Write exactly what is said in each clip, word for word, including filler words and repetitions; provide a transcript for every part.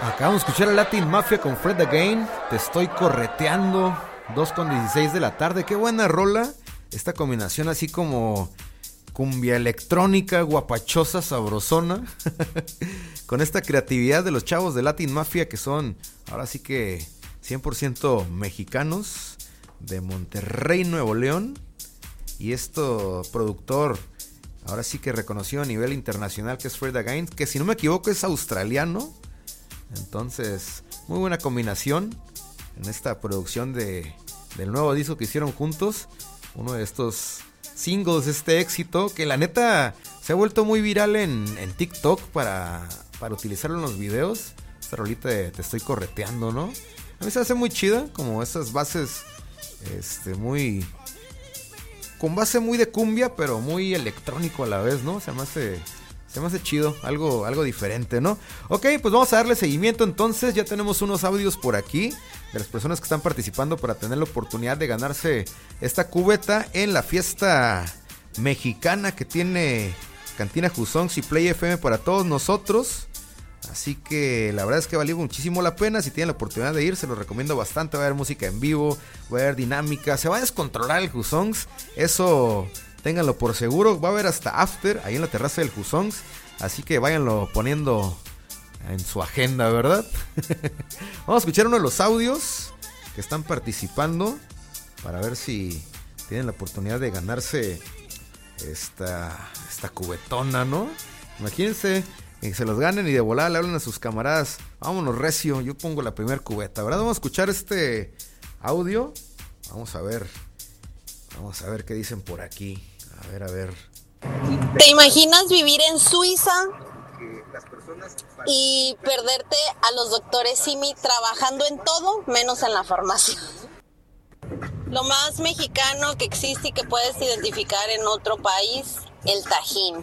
Acabamos de escuchar a Latin Mafia con Fred Again. Te estoy correteando. dos con dieciséis de la tarde. Qué buena rola. Esta combinación así como cumbia electrónica, guapachosa, sabrosona. Con esta creatividad de los chavos de Latin Mafia, que son ahora sí que cien por ciento mexicanos, de Monterrey, Nuevo León. Y esto productor ahora sí que reconocido a nivel internacional, que es Fred Again, que si no me equivoco es australiano. Entonces, muy buena combinación en esta producción de, del nuevo disco que hicieron juntos. Uno de estos singles, este éxito, que la neta se ha vuelto muy viral en, en TikTok para, para utilizarlo en los videos. Esta rolita de Te estoy correteando, ¿no? A mí se hace muy chida, como esas bases este, muy... con base muy de cumbia, pero muy electrónico a la vez, ¿no? Se me hace... Se me hace chido, algo, algo diferente, ¿no? Ok, pues vamos a darle seguimiento entonces. Ya tenemos unos audios por aquí de las personas que están participando para tener la oportunidad de ganarse esta cubeta en la fiesta mexicana que tiene Cantina Jusongs y Play F M para todos nosotros. Así que la verdad es que valió muchísimo la pena. Si tienen la oportunidad de ir, se los recomiendo bastante. Va a haber música en vivo, va a haber dinámica, se va a descontrolar el Jusongs. Eso... ténganlo por seguro, va a haber hasta after ahí en la terraza del Jusongs, así que váyanlo poniendo en su agenda, ¿verdad? Vamos a escuchar uno de los audios que están participando para ver si tienen la oportunidad de ganarse esta, esta cubetona, ¿no? Imagínense que se los ganen y de volada le hablan a sus camaradas, vámonos recio, yo pongo la primer cubeta, ¿verdad? Vamos a escuchar este audio, vamos a ver, vamos a ver qué dicen por aquí. A ver, a ver. ¿Te imaginas vivir en Suiza y perderte a los doctores Simi trabajando en todo menos en la farmacia? Lo más mexicano que existe y que puedes identificar en otro país, el Tajín.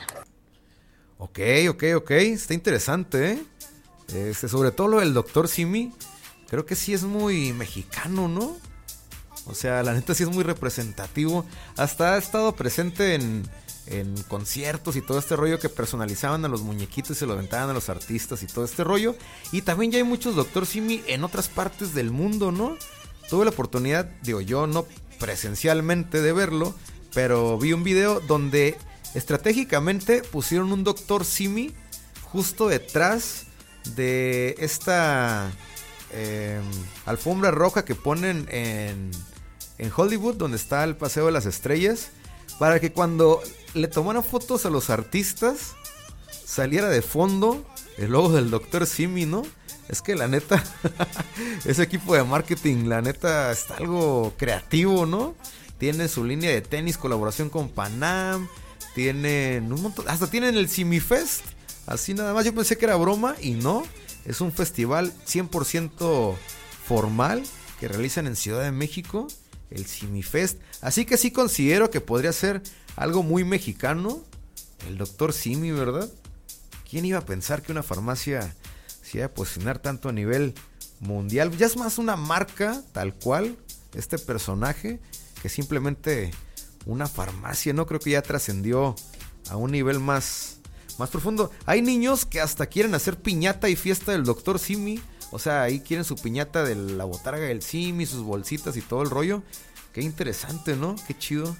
Ok, ok, ok, está interesante, ¿eh? Este, sobre todo lo del doctor Simi, creo que sí es muy mexicano, ¿no? O sea, la neta sí es muy representativo. Hasta ha estado presente en, en conciertos y todo este rollo que personalizaban a los muñequitos y se lo aventaban a los artistas y todo este rollo. Y también ya hay muchos doctor Simi en otras partes del mundo, ¿no? Tuve la oportunidad, digo yo, no presencialmente de verlo, pero vi un video donde estratégicamente pusieron un doctor Simi justo detrás de esta eh, alfombra roja que ponen en... en Hollywood, donde está el Paseo de las Estrellas, para que cuando le tomaran fotos a los artistas saliera de fondo el logo del doctor Simi, ¿no? Es que la neta, ese equipo de marketing, la neta, está algo creativo, ¿no? Tiene su línea de tenis, colaboración con Panam, tienen un montón, hasta tienen el Simi Fest, así nada más. Yo pensé que era broma y no, es un festival cien por ciento formal que realizan en Ciudad de México, el Simi Fest, así que sí considero que podría ser algo muy mexicano, el doctor Simi, ¿verdad? ¿Quién iba a pensar que una farmacia se iba a posicionar tanto a nivel mundial? Ya es más una marca tal cual, este personaje, que simplemente una farmacia, ¿no? Creo que ya trascendió a un nivel más, más profundo. Hay niños que hasta quieren hacer piñata y fiesta del doctor Simi. O sea, ahí quieren su piñata de la botarga del Simi, sus bolsitas y todo el rollo. Qué interesante, ¿no? Qué chido.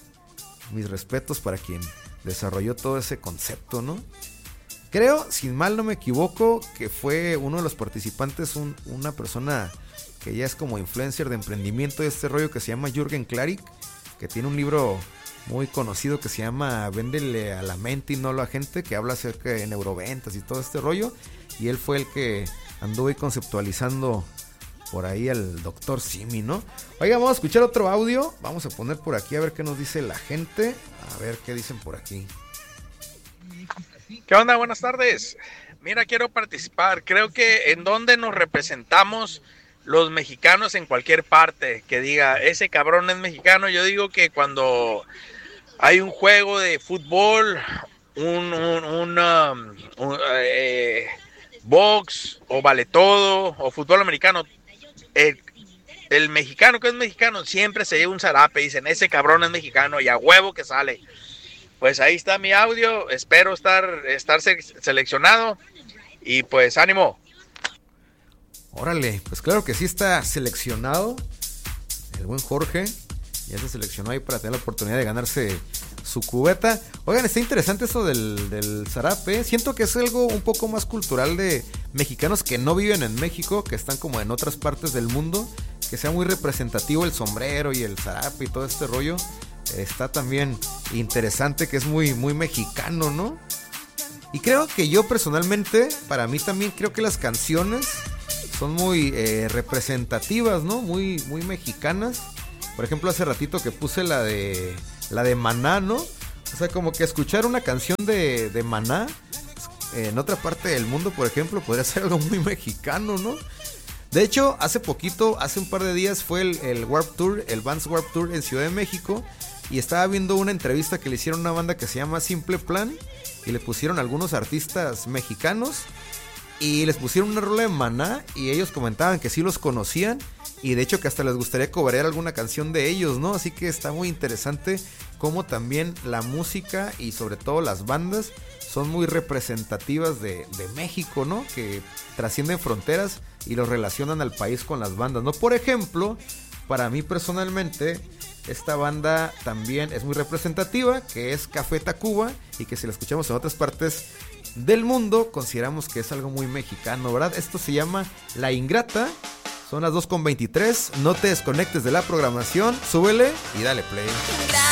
Mis respetos para quien desarrolló todo ese concepto, ¿no? Creo, sin mal no me equivoco, que fue uno de los participantes, un, una persona que ya es como influencer de emprendimiento de este rollo, que se llama Jürgen Klarik, que tiene un libro muy conocido que se llama Véndele a la mente y no a la gente, que habla acerca de neuroventas y todo este rollo. Y él fue el que anduve conceptualizando por ahí al doctor Simi, ¿no? Oiga, vamos a escuchar otro audio. Vamos a poner por aquí a ver qué nos dice la gente. A ver qué dicen por aquí. ¿Qué onda? Buenas tardes. Mira, quiero participar. Creo que en donde nos representamos los mexicanos en cualquier parte, que diga, ese cabrón es mexicano. Yo digo que cuando hay un juego de fútbol, un, un, un, um, un eh, box o vale todo o fútbol americano, el, el mexicano que es mexicano siempre se lleva un zarape y dicen, ese cabrón es mexicano y a huevo que sale. Pues ahí está mi audio, espero estar, estar seleccionado y pues ánimo. Órale, pues claro que sí está seleccionado el buen Jorge. Ya se seleccionó ahí para tener la oportunidad de ganarse su cubeta. Oigan, está interesante eso del, del zarape. Siento que es algo un poco más cultural de mexicanos que no viven en México, que están como en otras partes del mundo. Que sea muy representativo el sombrero y el zarape y todo este rollo. Está también interesante, que es muy, muy mexicano, ¿no? Y creo que yo personalmente, para mí también creo que las canciones son muy eh, representativas, ¿no? Muy, muy mexicanas. Por ejemplo, hace ratito que puse la de la de Maná, ¿no? O sea, como que escuchar una canción de, de Maná en otra parte del mundo, por ejemplo, podría ser algo muy mexicano, ¿no? De hecho, hace poquito, hace un par de días fue el, el Warped Tour, el Vans Warped Tour en Ciudad de México. Y estaba viendo una entrevista que le hicieron a una banda que se llama Simple Plan. Y le pusieron algunos artistas mexicanos. Y les pusieron una rola de Maná. Y ellos comentaban que sí los conocían. Y de hecho que hasta les gustaría cobrar alguna canción de ellos, ¿no? Así que está muy interesante cómo también la música y sobre todo las bandas son muy representativas de, de México, ¿no? Que trascienden fronteras y los relacionan al país con las bandas, ¿no? Por ejemplo, para mí personalmente, esta banda también es muy representativa, que es Café Tacuba, y que si la escuchamos en otras partes del mundo, consideramos que es algo muy mexicano, ¿verdad? Esto se llama La Ingrata. Son las dos con veintitrés. No te desconectes de la programación. Súbele y dale play.